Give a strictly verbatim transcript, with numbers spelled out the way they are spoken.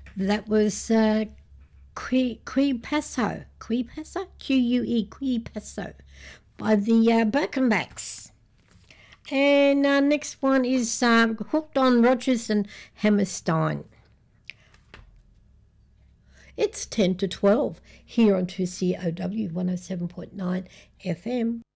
That was uh, Qui, Qui Paso, Qui Paso, Q U E, Qui Paso, by the uh, Birkenbacks. And uh, next one is um, Hooked on Rodgers and Hammerstein. It's ten to twelve here on two C O W one oh seven point nine F M.